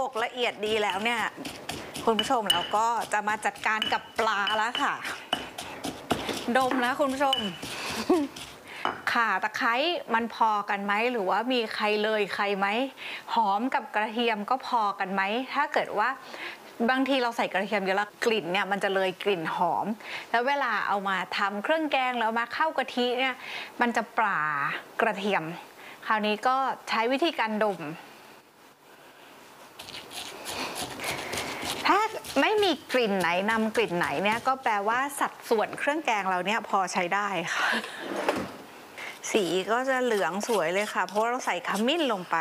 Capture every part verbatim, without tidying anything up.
กละเอียดดีแล้วเนี่ยคุณผู้ชมเราก็จะมาจัดการกับปลาแล้วค่ะดมแล้วคุณผู้ชมข่าตะไคร้มันพอกันไหมหรือว่ามีใครเลยใครไหมหอมกับกระเทียมก็พอกันไหมถ้าเกิดว่าบางทีเราใส่กระเทียมเยอะแล้วกลิ่นเนี่ยมันจะเลยกลิ่นหอมแล้วเวลาเอามาทำเครื่องแกงแล้วมาเข้ากะทิเนี่ยมันจะปลากระเทียมคราวนี้ก็ใช้วิธีการดมถ้าไม่มีกลิ่นไหนนำกลิ่นไหนเนี่ยก็แปลว่าสัดส่วนเครื่องแกงเราเนี่ยพอใช้ได้ค่ะสีก็จะเหลืองสวยเลยค่ะเพราะเราใส่ขมิ้นลงไป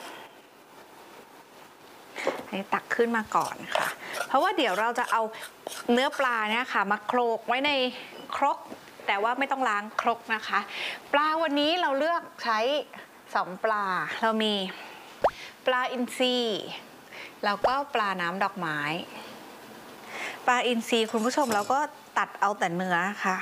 ให้ตักขึ้นมาก่อนค่ะเพราะว่าเดี๋ยวเราจะเอาเนื้อปลาเนี่ยค่ะมาโขลกไว้ในครกแต่ว่าไม่ต้องล้างครกนะคะปลาวันนี้เราเลือกใช้สองปลาเรามีปลาอินทรีแล้วก็ปลาน้ำดอกไม้ปลาอินทรีคุณผู้ชมเราก็ตัดเอาแต่เนื้อค่ะ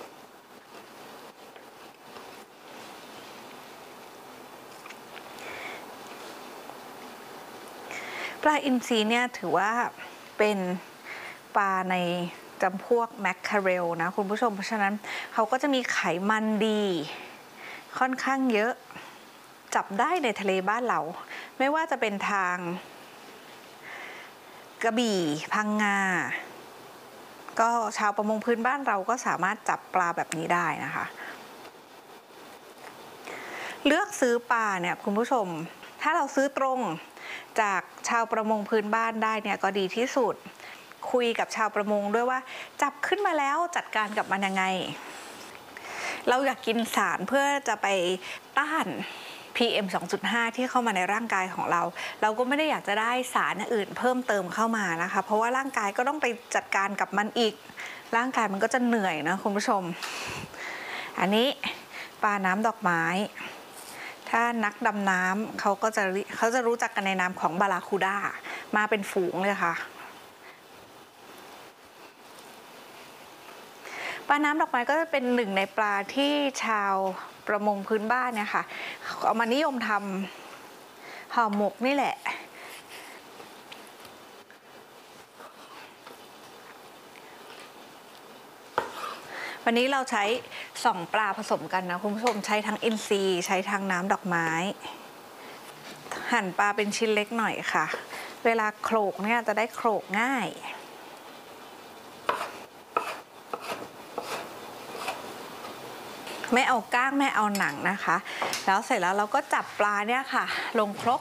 ปลาอินทรีเนี่ยถือว่าเป็นปลาในจำพวกแมคเคอเรลนะคุณผู้ชมเพราะฉะนั้นเขาก็จะมีไขมันดีค่อนข้างเยอะจับได้ในทะเลบ้านเราไม่ว่าจะเป็นทางกระบี่พังงาก็ชาวประมงพื้นบ้านเราก็สามารถจับปลาแบบนี้ได้นะคะเลือกซื้อปลาเนี่ยคุณผู้ชมถ้าเราซื้อตรงจากชาวประมงพื้นบ้านได้เนี่ยก็ดีที่สุดคุยกับชาวประมงด้วยว่าจับขึ้นมาแล้วจัดการกับมันยังไงเราอยากกินสารเพื่อจะไปต้าน พี เอ็ม สองจุดห้า ที่เข้ามาในร่างกายของเราเราก็ไม่ได้อยากจะได้สารอื่นเพิ่มเติมเข้ามานะคะเพราะว่าร่างกายก็ต้องไปจัดการกับมันอีกร่างกายมันก็จะเหนื่อยนะคุณผู้ชมอันนี้ปลาน้ำดอกไม้ถ้านักดำน้ำเขาก็จะเขาจะรู้จักกันในนามของบาราคูด้ามาเป็นฝูงเลยค่ะปลาน้ำดอกไม้ก็จะเป็นหนึ่งในปลาที่ชาวประมงพื้นบ้านเนี่ยค่ะเอามานิยมทำห่อหมกนี่แหละวันนี้เราใช้สองปลาผสมกันนะคุณผู้ชมใช้ทั้งอินทรีใช้ทั้งน้ำดอกไม้หั่นปลาเป็นชิ้นเล็กหน่อยค่ะเวลาโขลกเนี่ยจะได้โขลกง่ายไม่เอาก้างไม่เอาหนังนะคะแล้วเสร็จแล้วเราก็จับปลาเนี่ยค่ะลงครก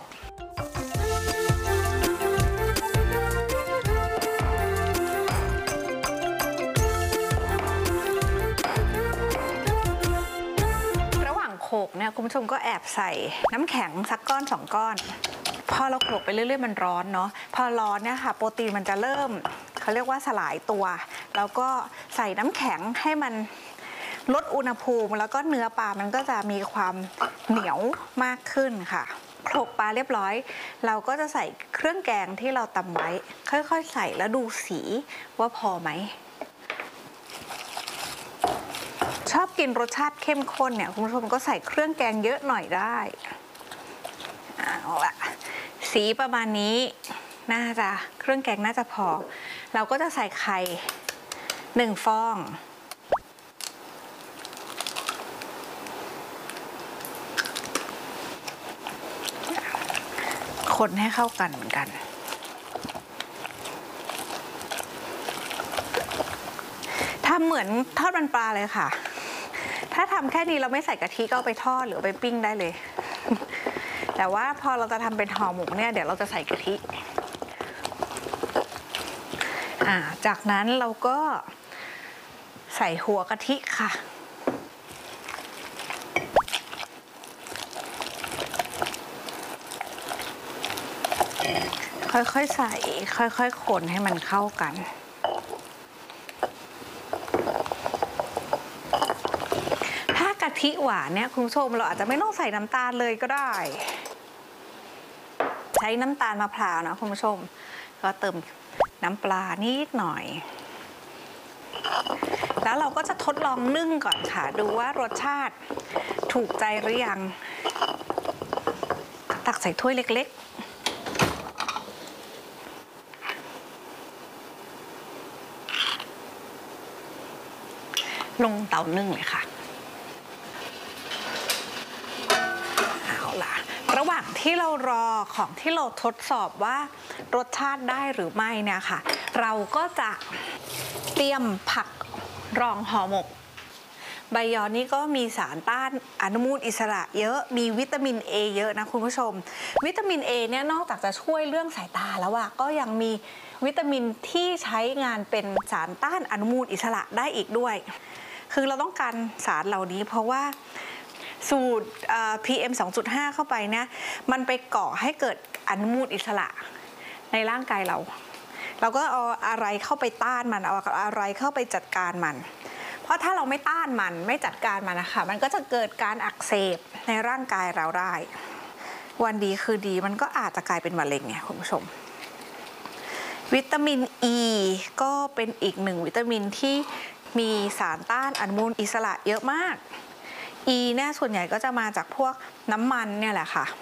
ระหว่างโขลกเนี่ยคุณผู้ชมก็แอบใส่น้ำแข็งสักก้อนสองก้อนพอเราโขลกไปเรื่อยๆมันร้อนเนาะพอร้อนเนี่ยค่ะโปรตีนมันจะเริ่มเขาเรียกว่าสลายตัวแล้วก็ใส่น้ำแข็งให้มันลดอุณหภูมิแล้วก็เนื้อปลามันก็จะมีความเหนียวมากขึ้นค่ะโขลกปลาเรียบร้อยเราก็จะใส่เครื่องแกงที่เราตำไว้ค่อยๆใส่แล้วดูสีว่าพอไหมชอบกินรสชาติเข้มข้นเนี่ยคุณผู้ชมก็ใส่เครื่องแกงเยอะหน่อยได้เอาละสีประมาณนี้น่าจะเครื่องแกงน่าจะพอเราก็จะใส่ไข่หนึ่งฟองคนให้เข้ากันเหมือนกันทำเหมือนทอดมันปลาเลยค่ะถ้าทำแค่นี้เราไม่ใส่กะทิก็เอาไปทอดหรือไปปิ้งได้เลยแต่ว่าพอเราจะทำเป็นห่อหมกเนี่ยเดี๋ยวเราจะใส่กะทิอ่าจากนั้นเราก็ใส่หัวกะทิค่ะค่อยๆใส่ค่อยๆคนให้มันเข้ากันถ้ากะทิหวานเนี่ยคุณผู้ชมเราอาจจะไม่ต้องใส่น้ำตาลเลยก็ได้ใช้น้ำตาลมะพร้าวนะคุณผู้ชมก็เติมน้ำปลานิดหน่อยแล้วเราก็จะทดลองนึ่งก่อนค่ะดูว่ารสชาติถูกใจหรือยังตักใส่ถ้วยเล็กๆลงเตานึ่งเลยค่ะเอาล่ะระหว่างที่เรารอของที่เราทดสอบว่ารสชาติได้หรือไม่เนี่ยค่ะเราก็จะเตรียมผักรองห่อหมกใบยอนี่ก็มีสารต้านอนุมูลอิสระเยอะมีวิตามิน A เยอะนะคุณผู้ชมวิตามิน A เนี่ยนอกจากจะช่วยเรื่องสายตาแล้วอะก็ยังมีวิตามินที่ใช้งานเป็นสารต้านอนุมูลอิสระได้อีกด้วยคือเราต้องการสารเหล่านี้เพราะว่าสูด พี เอ็ม สองจุดห้า เข้าไปเนี่ยมันไปก่อให้เกิดอนุมูลอิสระในร่างกายเราเราก็เอาอะไรเข้าไปต้านมันเอาอะไรเข้าไปจัดการมันเพราะถ้าเราไม่ต้านมันไม่จัดการมันนะคะมันก็จะเกิดการอักเสบในร่างกายเราได้วันดีคือดีมันก็อาจจะกลายเป็นมะเร็งเนี่ยคุณผู้ชมวิตามิน E ก็เป็นอีกหนึ่งวิตามินที่มีสารต้านอนุมูลอิสระเยอะมาก E เนี่ยส่วนใหญ่ก็จะมาจากพวกน้ำมันเนี่ยแหละค่ะ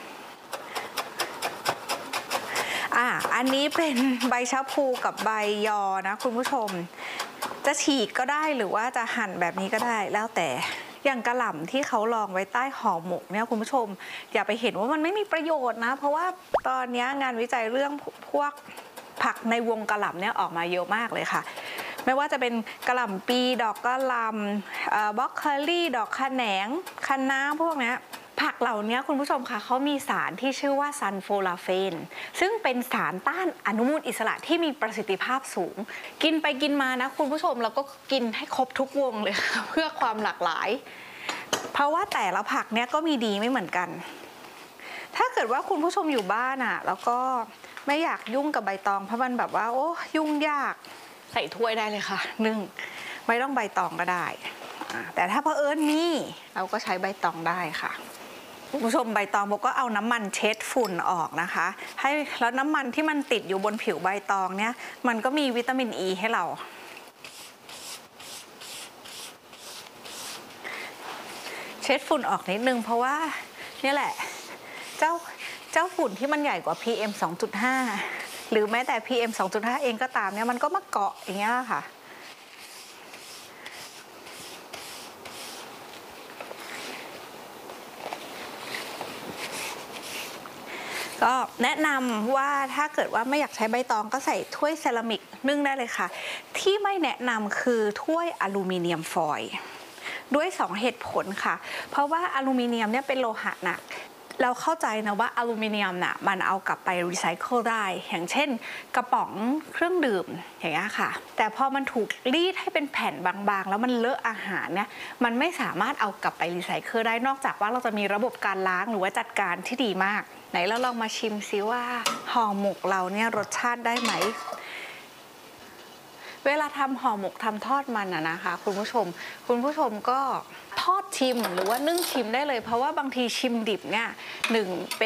อ่ะอันนี้เป็นใบชะพูกับใบยอนะคุณผู้ชมจะฉีกก็ได้หรือว่าจะหั่นแบบนี้ก็ได้แล้วแต่อย่างกระหล่ำที่เขาลองไว้ใต้ห่อหมกเนี่ยคุณผู้ชมอย่าไปเห็นว่ามันไม่มีประโยชน์นะเพราะว่าตอนนี้งานวิจัยเรื่องพวกผักในวงกระหล่ำเนี่ยออกมาเยอะมากเลยค่ะไม่ว่าจะเป็นกระหล่ำปีดอกกระหล่ำบล็อกเคอรี่ดอกคะแหนงคะน้าพวกนี้ผักเหล่านี้คุณผู้ชมคะเขามีสารที่ชื่อว่าซัลโฟลาเฟนซึ่งเป็นสารต้านอนุมูลอิสระที่มีประสิทธิภาพสูงกินไปกินมานะคุณผู้ชมเราก็กินให้ครบทุกวงเลยค่ะเพื่อความหลากหลายเพราะว่าแต่ละผักเนี่ยก็มีดีไม่เหมือนกันถ้าเกิดว่าคุณผู้ชมอยู่บ้านอ่ะแล้วก็ไม่อยากยุ่งกับใบตองเพราะมันแบบว่าโอ้ยุ่งยากใส่ถ้วยได้เลยค่ะนึ่งไม่ต้องใบตองก็ได้แต่ถ้าเผอิญมีเราก็ใช้ใบตองได้ค่ะคุณผู้ชมใบตองโบก็เอาน้ำมันเช็ดฝุ่นออกนะคะให้แล้วน้ำมันที่มันติดอยู่บนผิวใบตองเนี่ยมันก็มีวิตามินอีให้เราเช็ดฝุ่นออกนิดนึงเพราะว่านี่แหละเจ้าเจ้าฝุ่นที่มันใหญ่กว่า พี เอ็ม สองจุดห้า หรือแม้แต่ พี เอ็ม สองจุดห้า เองก็ตามเนี่ยมันก็มาเกาะอย่างเงี้ยค่ะก็แนะนำว่าถ้าเกิดว่าไม่อยากใช้ใบตองก็ใส่ถ้วยเซรามิกนึ่งได้เลยค่ะที่ไม่แนะนำคือถ้วยอลูมิเนียมฟอยล์ด้วยสองเหตุผลค่ะเพราะว่าอลูมิเนียมเนี่ยเป็นโลหะหนักเราเข้าใจนะว่าอลูมิเนียมน่ะมันเอากลับไปรีไซเคิลได้อย่างเช่นกระป๋องเครื่องดื่มอย่างเงี้ยค่ะแต่พอมันถูกรีดให้เป็นแผ่นบางๆแล้วมันเลอะอาหารเนี่ยมันไม่สามารถเอากลับไปรีไซเคิลได้นอกจากว่าเราจะมีระบบการล้างหรือว่าจัดการที่ดีมากไหนเราลองมาชิมซิว่าห่อหมกเราเนี่ยรสชาติได้ไหมเวลาทำห่อหมกทำทอดมันอะนะคะคุณผู้ชมคุณผู้ชมก็ทอดชิมหรือว่านึ่งชิมได้เลยเพราะว่าบางทีชิมดิบเนี่ยหนึ่งเป็น